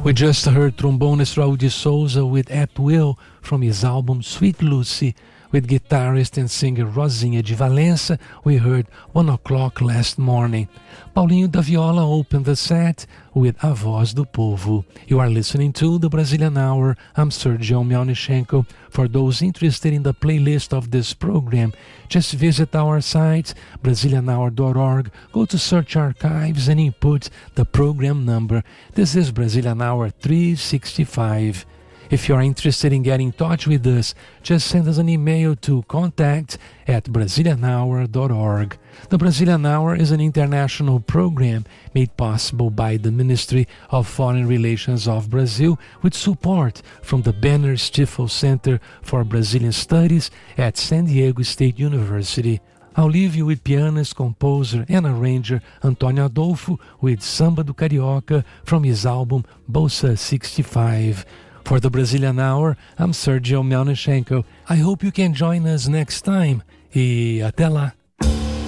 We just heard trombonist Raul de Souza with At Will from his album Sweet Lucy. With guitarist and singer Rosinha de Valença, we heard 1 O'Clock Last Morning. Paulinho da Viola opened the set with A Voz do Povo. You are listening to the Brazilian Hour. I'm Sergio Melnichenko. For those interested in the playlist of this program, just visit our site, BrazilianHour.org. Go to Search Archives and input the program number. This is Brazilian Hour 365. If you are interested in getting in touch with us, just send us an email to contact@brazilianhour.org. The Brazilian Hour is an international program made possible by the Ministry of Foreign Relations of Brazil with support from the Banner Stifel Center for Brazilian Studies at San Diego State University. I'll leave you with pianist, composer, and arranger Antônio Adolfo with Samba do Carioca from his album Bolsa 65. For the Brazilian Hour, I'm Sergio Melnichenko. I hope you can join us next time. E até lá!